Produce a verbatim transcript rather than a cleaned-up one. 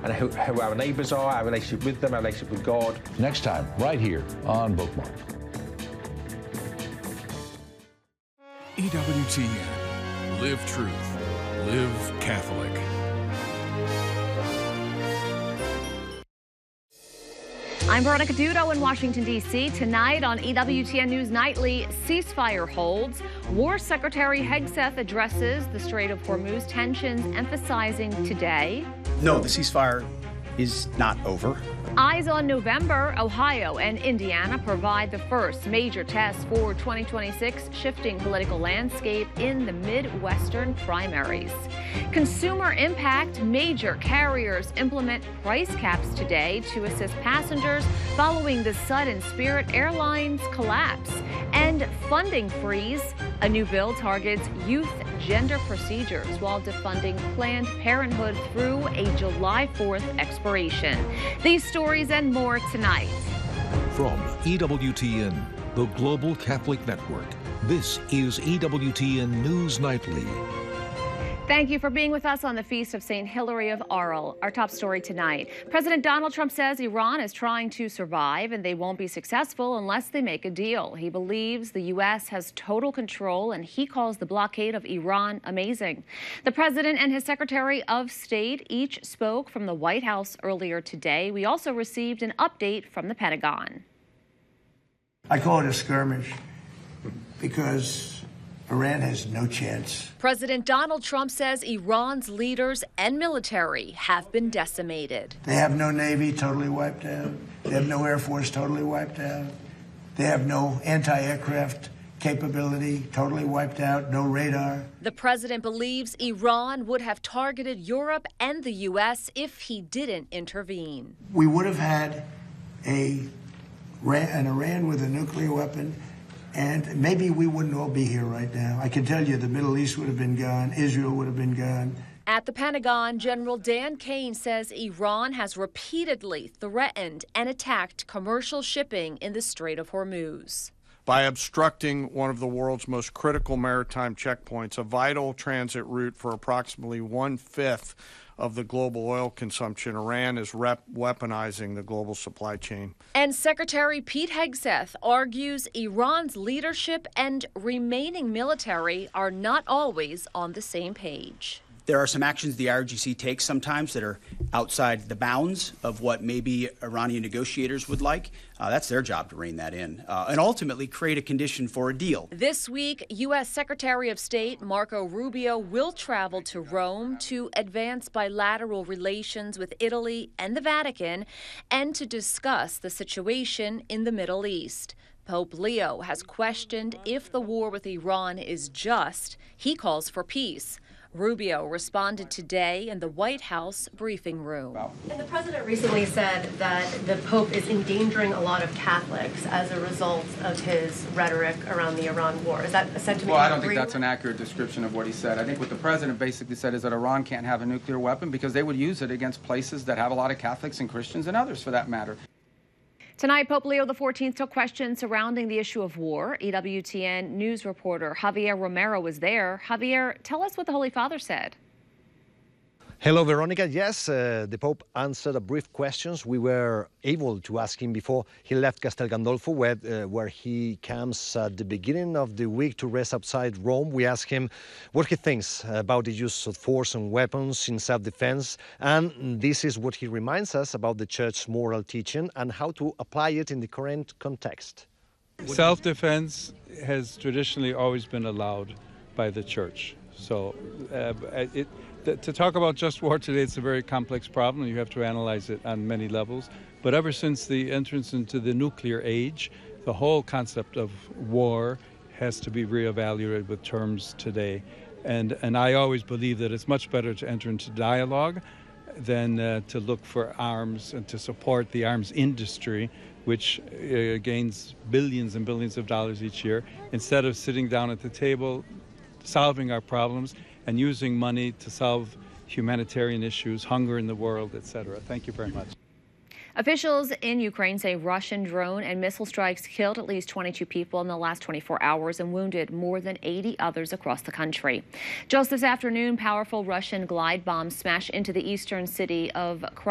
and who, who our neighbours are, our relationship with them, our relationship with God. Next time, right here on Bookmark. E W T N. Live truth. Live Catholic. I'm Veronica Dudo in Washington, D C Tonight on E W T N News Nightly, ceasefire holds. War Secretary Hegseth addresses the Strait of Hormuz tensions, emphasizing today. No, the ceasefire is not over. Eyes on November, Ohio and Indiana provide the first major test for twenty twenty-six shifting political landscape in the Midwestern primaries. Consumer impact, major carriers implement price caps today to assist passengers following the sudden Spirit Airlines collapse. And funding freeze, a new bill targets youth gender procedures while defunding Planned Parenthood through a July fourth expiration. These stories and more tonight. From E W T N, the Global Catholic Network, this is E W T N News Nightly. Thank you for being with us on the Feast of Saint Hilary of Arles. Our top story tonight. President Donald Trump says Iran is trying to survive and they won't be successful unless they make a deal. He believes the U S has total control and he calls the blockade of Iran amazing. The president and his Secretary of State each spoke from the White House earlier today. We also received an update from the Pentagon. I call it a skirmish because Iran has no chance. President Donald Trump says Iran's leaders and military have been decimated. They have no Navy, totally wiped out. They have no Air Force, totally wiped out. They have no anti-aircraft capability, totally wiped out, no radar. The president believes Iran would have targeted Europe and the U S if he didn't intervene. We would have had a, an Iran with a nuclear weapon, and maybe we wouldn't all be here right now. I can tell you the Middle East would have been gone. Israel would have been gone. At the Pentagon, General Dan Kane says Iran has repeatedly threatened and attacked commercial shipping in the Strait of Hormuz. By obstructing one of the world's most critical maritime checkpoints, a vital transit route for approximately one-fifth of the global oil consumption, Iran is rep- weaponizing the global supply chain. And Secretary Pete Hegseth argues Iran's leadership and remaining military are not always on the same page. There are some actions the I R G C takes sometimes that are outside the bounds of what maybe Iranian negotiators would like. Uh, that's their job to rein that in uh, and ultimately create a condition for a deal. This week, U S Secretary of State Marco Rubio will travel to Rome to advance bilateral relations with Italy and the Vatican and to discuss the situation in the Middle East. Pope Leo has questioned if the war with Iran is just. He calls for peace. Rubio responded today in the White House briefing room. And the president recently said that the Pope is endangering a lot of Catholics as a result of his rhetoric around the Iran war. Is that a sentiment? Well, I don't think that's an accurate description of what he said. I think what the president basically said is that Iran can't have a nuclear weapon because they would use it against places that have a lot of Catholics and Christians and others for that matter. Tonight, Pope Leo the fourteenth took questions surrounding the issue of war. E W T N news reporter Javier Romero was there. Javier, tell us what the Holy Father said. Hello, Veronica. Yes, uh, the Pope answered a brief questions. We were able to ask him before he left Castel Gandolfo, where, uh, where he comes at the beginning of the week to rest outside Rome. We asked him what he thinks about the use of force and weapons in self-defense. And this is what he reminds us about the Church's moral teaching and how to apply it in the current context. Self-defense has traditionally always been allowed by the Church. So uh, it, to talk about just war today, it's a very complex problem. You have to analyze it on many levels. But ever since the entrance into the nuclear age, the whole concept of war has to be reevaluated with terms today. And, and I always believe that it's much better to enter into dialogue than uh, to look for arms and to support the arms industry, which uh, gains billions and billions of dollars each year, instead of sitting down at the table, solving our problems and using money to solve humanitarian issues, hunger in the world, et cetera. Thank you very much. Officials in Ukraine say Russian drone and missile strikes killed at least twenty-two people in the last twenty-four hours and wounded more than eighty others across the country. Just this afternoon, powerful Russian glide bombs smashed into the eastern city of